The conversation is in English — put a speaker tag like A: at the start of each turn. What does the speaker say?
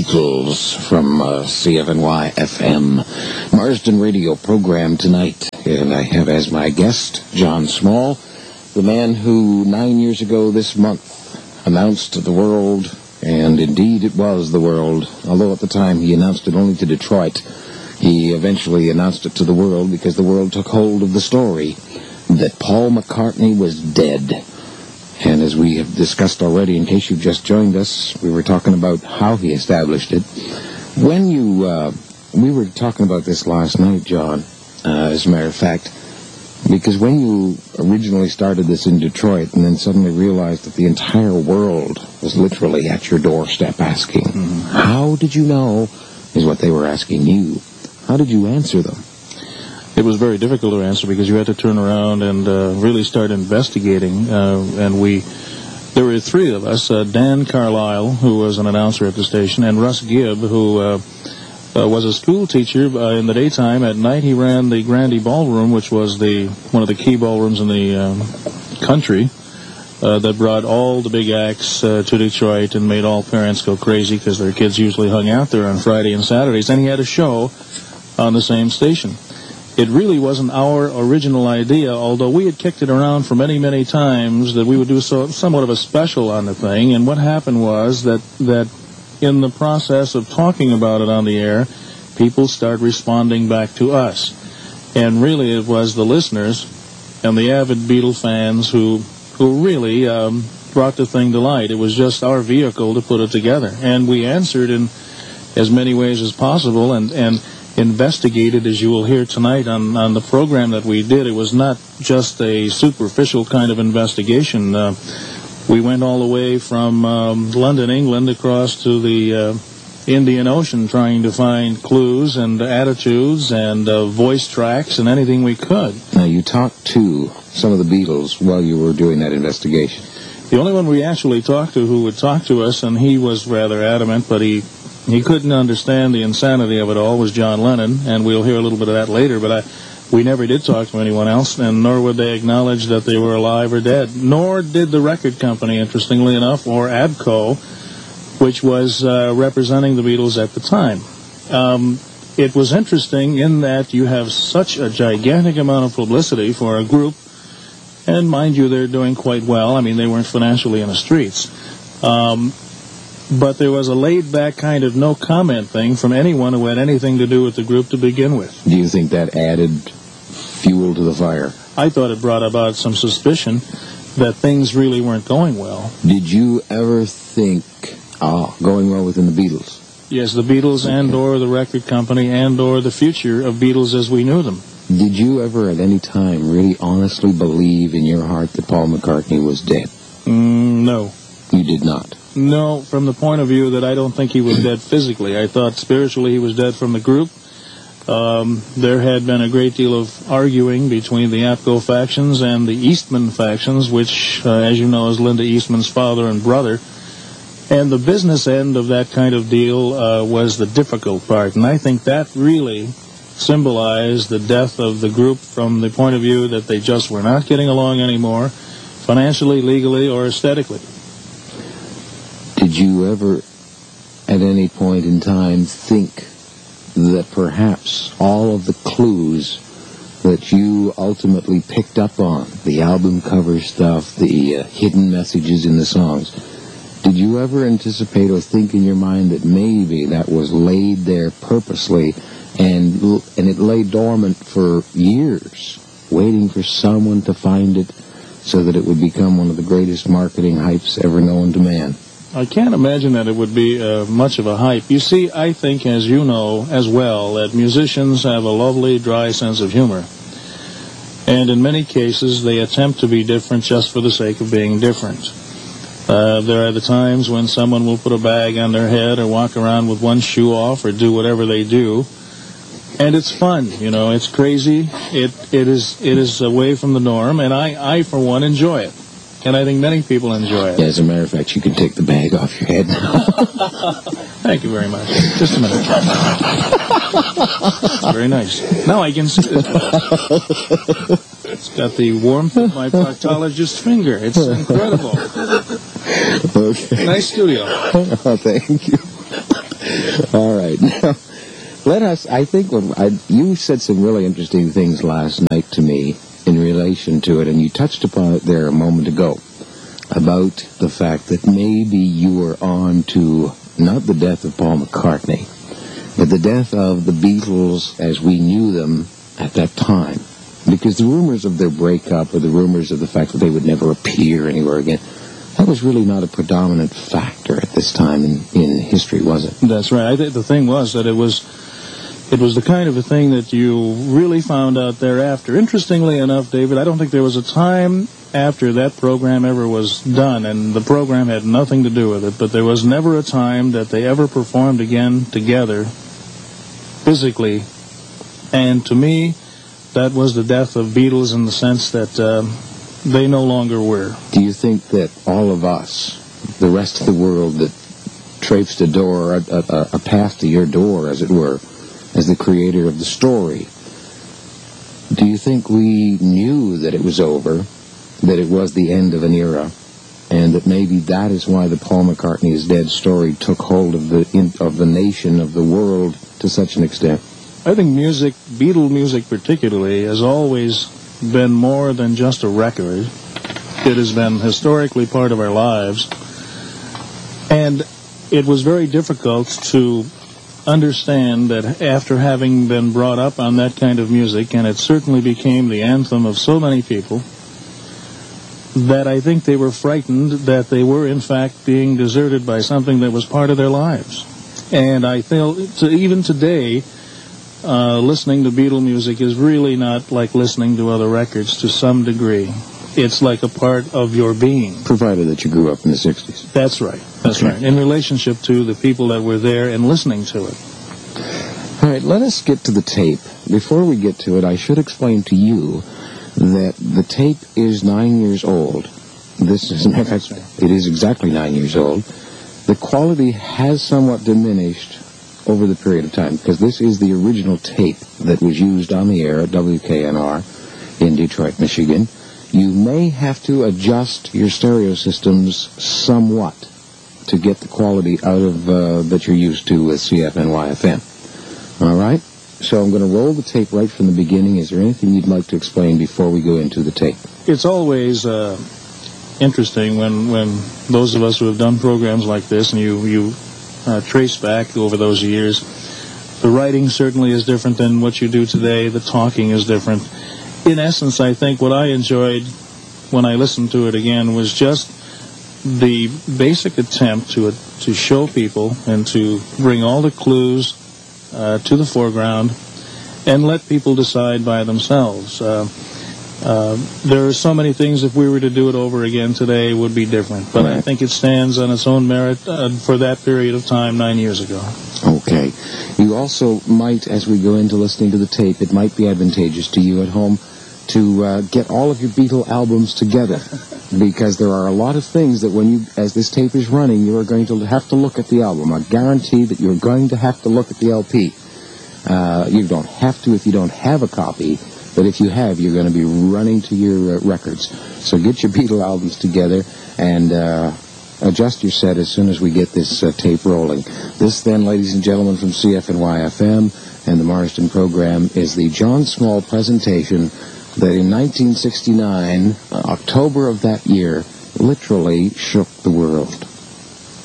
A: Beatles from CFNY FM Marsden radio program tonight. And I have as my guest John Small, the man who 9 years ago this month announced to the world, and indeed it was the world, although at the time he announced it only to Detroit. He eventually announced it to the world because the world took hold of the story that Paul McCartney was dead. And as we have discussed already, in case you've just joined us, we were talking about how he established it. When we were talking about this last night, John, as a matter of fact, because when you originally started this in Detroit and then suddenly realized that the entire world was literally at your doorstep asking, how did you know, is what they were asking you. How did you answer them?
B: It was very difficult to answer because you had to turn around and really start investigating. There were three of us, Dan Carlisle, who was an announcer at the station, and Russ Gibb, who was a school teacher in the daytime. At night, he ran the Grandy Ballroom, which was one of the key ballrooms in the country that brought all the big acts to Detroit and made all parents go crazy because their kids usually hung out there on Friday and Saturdays. And he had a show on the same station. It really wasn't our original idea, although we had kicked it around for many, many times that we would do somewhat of a special on the thing. And what happened was that in the process of talking about it on the air, people started responding back to us. And really it was the listeners and the avid Beatle fans who really brought the thing to light. It was just our vehicle to put it together. And we answered in as many ways as possible and investigated, as you will hear tonight on the program that we did. It was not just a superficial kind of investigation. We went all the way from London, England, across to the Indian Ocean trying to find clues and attitudes and voice tracks and anything we could.
A: Now, you talked to some of the Beatles while you were doing that investigation.
B: The only one we actually talked to who would talk to us, and he was rather adamant, but he couldn't understand the insanity of it all, was John Lennon, and we'll hear a little bit of that later, but we never did talk to anyone else, and nor would they acknowledge that they were alive or dead. Nor did the record company, interestingly enough, or ABCO, which was representing the Beatles at the time. It was interesting in that you have such a gigantic amount of publicity for a group, and mind you, they're doing quite well. I mean, they weren't financially in the streets. But there was a laid-back kind of no-comment thing from anyone who had anything to do with the group to begin with.
A: Do you think that added fuel to the fire?
B: I thought it brought about some suspicion that things really weren't going well.
A: Did you ever think, going well within the Beatles?
B: Yes, the Beatles and or the record company and or the future of Beatles as we knew them.
A: Did you ever at any time really honestly believe in your heart that Paul McCartney was dead?
B: No.
A: You did not?
B: No, from the point of view that I don't think he was dead physically. I thought spiritually he was dead from the group. There had been a great deal of arguing between the APCO factions and the Eastman factions, which, as you know, is Linda Eastman's father and brother. And the business end of that kind of deal was the difficult part. And I think that really symbolized the death of the group from the point of view that they just were not getting along anymore, financially, legally, or aesthetically.
A: Did you ever, at any point in time, think that perhaps all of the clues that you ultimately picked up on, the album cover stuff, the hidden messages in the songs, did you ever anticipate or think in your mind that maybe that was laid there purposely and it lay dormant for years, waiting for someone to find it so that it would become one of the greatest marketing hypes ever known to man?
B: I can't imagine that it would be much of a hype. You see, I think, as you know as well, that musicians have a lovely, dry sense of humor. And in many cases, they attempt to be different just for the sake of being different. There are the times when someone will put a bag on their head or walk around with one shoe off or do whatever they do. And it's fun, you know, it's crazy. It is away from the norm, and I for one, enjoy it. And I think many people enjoy it.
A: Yeah, as a matter of fact, you can take the bag off your head now.
B: Thank you very much. Just a minute. That's very nice. Now I can see it. It's got the warmth of my proctologist's finger. It's incredible.
A: Okay.
B: Nice studio.
A: Oh, thank you. All right. Now, I think you said some really interesting things last night to me in relation to it, and you touched upon it there a moment ago, about the fact that maybe you were on to not the death of Paul McCartney, but the death of the Beatles as we knew them at that time. Because the rumors of their breakup, or the rumors of the fact that they would never appear anywhere again, that was really not a predominant factor at this time in history, was it?
B: That's right. I think the thing was that it was the kind of a thing that you really found out thereafter. Interestingly enough, David, I don't think there was a time after that program ever was done, and the program had nothing to do with it, but there was never a time that they ever performed again together, physically. And to me, that was the death of Beatles in the sense that they no longer were.
A: Do you think that all of us, the rest of the world that traipsed a door, a path to your door, as it were, as the creator of the story, do you think we knew that it was over, that it was the end of an era, and that maybe that is why the Paul McCartney is dead story took hold of the nation, of the world, to such an extent?
B: I think music, Beatle music particularly, has always been more than just a record. It has been historically part of our lives. And it was very difficult to understand that after having been brought up on that kind of music, and it certainly became the anthem of so many people, that I think they were frightened that they were in fact being deserted by something that was part of their lives. And I feel, even today, listening to Beatle music is really not like listening to other records to some degree. It's like a part of your being.
A: Provided that you grew up in the 60s.
B: That's right. That's right. In relationship to the people that were there and listening to it.
A: All right, let us get to the tape. Before we get to it, I should explain to you that the tape is 9 years old. This is, in fact, it is exactly 9 years old. The quality has somewhat diminished over the period of time, because this is the original tape that was used on the air at WKNR in Detroit, Michigan. You may have to adjust your stereo systems somewhat to get the quality out of that you're used to with CFNY-FM. All right? So I'm going to roll the tape right from the beginning. Is there anything you'd like to explain before we go into the tape?
B: It's always interesting when those of us who have done programs like this, and you trace back over those years, the writing certainly is different than what you do today. The talking is different. In essence, I think what I enjoyed when I listened to it again was just the basic attempt to show people and to bring all the clues to the foreground and let people decide by themselves. There are so many things, if we were to do it over again today, would be different. But I think it stands on its own merit for that period of time 9 years ago.
A: Okay. You also might, as we go into listening to the tape, it might be advantageous to you at home to get all of your Beatle albums together, because there are a lot of things that as this tape is running, you are going to have to look at the album. I guarantee that you're going to have to look at the LP. You don't have to if you don't have a copy, but if you have, you're going to be running to your records. So get your Beatle albums together and adjust your set as soon as we get this tape rolling. This then, ladies and gentlemen, from CFNY-FM and the Marsden program, is the John Small presentation that in 1969, October of that year, literally shook the world.